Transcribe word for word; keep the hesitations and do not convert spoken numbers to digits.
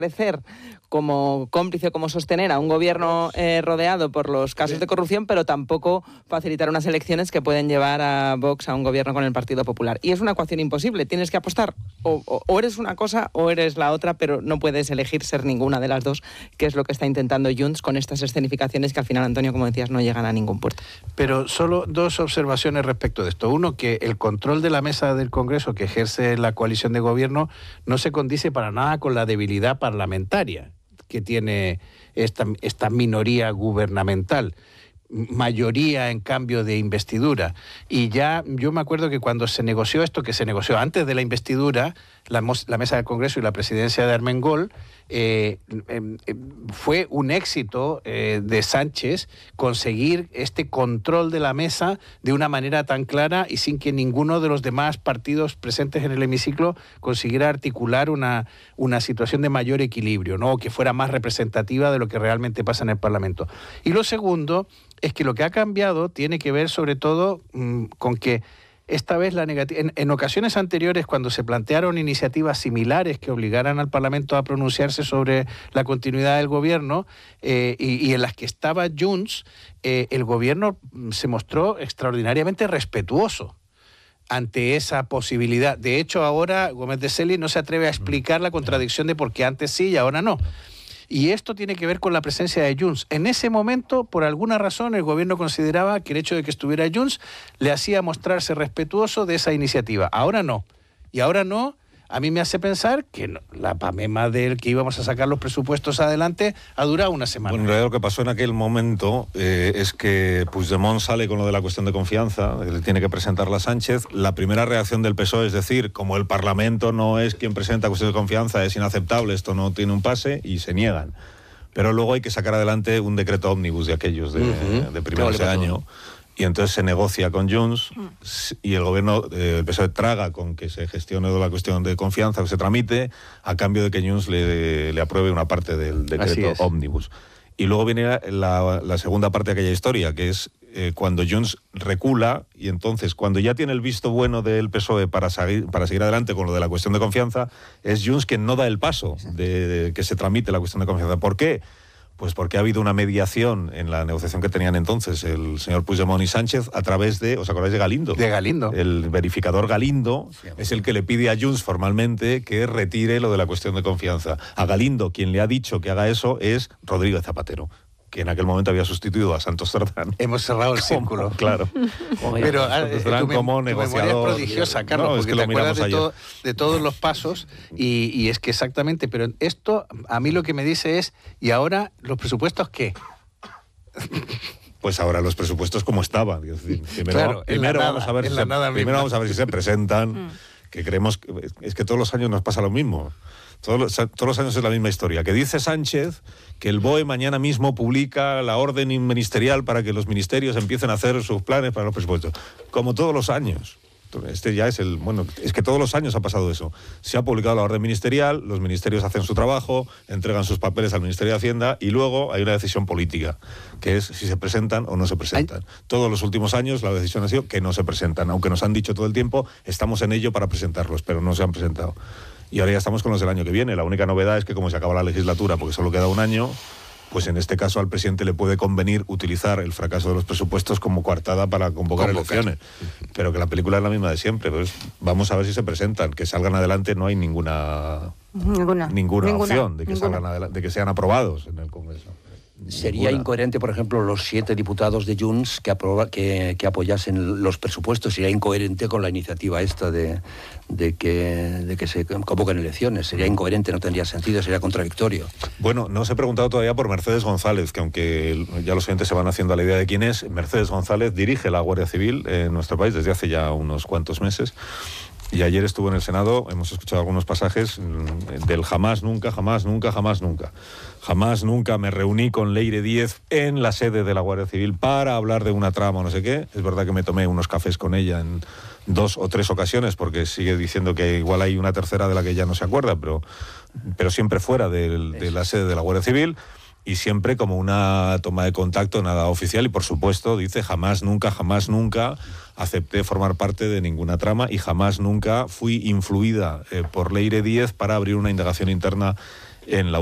aparecer como cómplice, como sostener a un gobierno eh, rodeado por los casos de corrupción, pero tampoco facilitar unas elecciones que pueden llevar a Vox a un gobierno con el Partido Popular. Y es una ecuación imposible, tienes que apostar, o, o, o eres una cosa o eres la otra, pero no puedes elegir ser ninguna de las dos, que es lo que está intentando Junts con estas escenificaciones que al final, Antonio, como decías, no llegan a ningún puerto. Pero solo dos observaciones respecto de esto. Uno, que el control de la mesa del Congreso que ejerce la coalición de gobierno no se condice para nada con la debilidad parlamentaria que tiene esta, esta minoría gubernamental. Mayoría en cambio de investidura. Y ya yo me acuerdo que cuando se negoció esto, que se negoció antes de la investidura, la, la mesa del Congreso y la presidencia de Armengol, eh, eh, fue un éxito eh, de Sánchez conseguir este control de la mesa de una manera tan clara y sin que ninguno de los demás partidos presentes en el hemiciclo consiguiera articular una, una situación de mayor equilibrio, ¿no? O que fuera más representativa de lo que realmente pasa en el Parlamento. Y lo segundo es que lo que ha cambiado tiene que ver sobre todo mmm, con que esta vez la negativa... En, en ocasiones anteriores, cuando se plantearon iniciativas similares que obligaran al Parlamento a pronunciarse sobre la continuidad del gobierno eh, y, y en las que estaba Junts, eh, el gobierno se mostró extraordinariamente respetuoso ante esa posibilidad. De hecho, ahora Gómez de Celi no se atreve a explicar la contradicción de por qué antes sí y ahora no. Y esto tiene que ver con la presencia de Junts. En ese momento, por alguna razón, el gobierno consideraba que el hecho de que estuviera Junts le hacía mostrarse respetuoso de esa iniciativa. Ahora no. Y ahora no, a mí me hace pensar que no, la pamema del que íbamos a sacar los presupuestos adelante ha durado una semana. Bueno, en realidad lo que pasó en aquel momento eh, es que Puigdemont sale con lo de la cuestión de confianza, le tiene que presentarla a Sánchez. La primera reacción del P S O E es decir, como el Parlamento no es quien presenta cuestión de confianza, es inaceptable, esto no tiene un pase, y se niegan. Pero luego hay que sacar adelante un decreto ómnibus de aquellos de, uh-huh. de primeros de año. Y entonces se negocia con Junts y el gobierno, eh, el P S O E traga con que se gestione la cuestión de confianza, que se tramite, a cambio de que Junts le, le apruebe una parte del decreto ómnibus. Y luego viene la, la segunda parte de aquella historia, que es eh, cuando Junts recula y entonces cuando ya tiene el visto bueno del P S O E para, seguir, para seguir adelante con lo de la cuestión de confianza, es Junts quien no da el paso de, de que se tramite la cuestión de confianza. ¿Por qué? Pues porque ha habido una mediación en la negociación que tenían entonces el señor Puigdemont y Sánchez a través de, ¿os acordáis de Galindo? De Galindo. El verificador Galindo sí, es el que le pide a Junts formalmente que retire lo de la cuestión de confianza. A Galindo, quien le ha dicho que haga eso es Rodríguez Zapatero, que en aquel momento había sustituido a Santos Cerdán. Hemos cerrado el círculo. Claro. Pero Santos Cerdán tu, como tu negociador. memoria es prodigiosa, Carlos, no, porque es que te acuerdas de, todo, de todos los pasos y, y es que exactamente, pero esto a mí lo que me dice es, ¿y ahora los presupuestos qué? Pues ahora los presupuestos como estaban. Es decir, primero claro, primero, nada, vamos, a ver si se, primero vamos a ver si se presentan, que creemos que, es que todos los años nos pasa lo mismo. Todos los, todos los años es la misma historia. Que dice Sánchez que el B O E mañana mismo publica la orden ministerial para que los ministerios empiecen a hacer sus planes para los presupuestos. Como todos los años. Este ya es el... Bueno, es que todos los años ha pasado eso. Se ha publicado la orden ministerial, los ministerios hacen su trabajo, entregan sus papeles al Ministerio de Hacienda y luego hay una decisión política, que es si se presentan o no se presentan. Ay. Todos los últimos años la decisión ha sido que no se presentan, aunque nos han dicho todo el tiempo, estamos en ello para presentarlos, pero no se han presentado. Y ahora ya estamos con los del año que viene. La única novedad es que como se acaba la legislatura, porque solo queda un año, pues en este caso al presidente le puede convenir utilizar el fracaso de los presupuestos como coartada para convocar, convocar. elecciones. Pero que la película es la misma de siempre. Pues vamos a ver si se presentan. Que salgan adelante no hay ninguna ninguna, ninguna, ninguna opción de que, ninguna. salgan adelante, de que sean aprobados en el Congreso. Sería Ninguna. incoherente, por ejemplo, los siete diputados de Junts que, aproba, que, que apoyasen los presupuestos. Sería incoherente con la iniciativa esta de, de, que, de que se convoquen elecciones. Sería incoherente, no tendría sentido, sería contradictorio. Bueno, no os he preguntado todavía por Mercedes González, que aunque ya los oyentes se van haciendo a la idea de quién es, Mercedes González dirige la Guardia Civil en nuestro país desde hace ya unos cuantos meses. Y ayer estuvo en el Senado, hemos escuchado algunos pasajes del jamás, nunca, jamás, nunca, jamás, nunca. Jamás, nunca me reuní con Leire Díez en la sede de la Guardia Civil para hablar de una trama o no sé qué. Es verdad que me tomé unos cafés con ella en dos o tres ocasiones, porque sigue diciendo que igual hay una tercera de la que ya no se acuerda, pero, pero siempre fuera de, de la sede de la Guardia Civil. Y siempre como una toma de contacto, nada oficial, y por supuesto dice jamás, nunca, jamás, nunca acepté formar parte de ninguna trama y jamás, nunca fui influida eh, por Leire Díez para abrir una indagación interna en la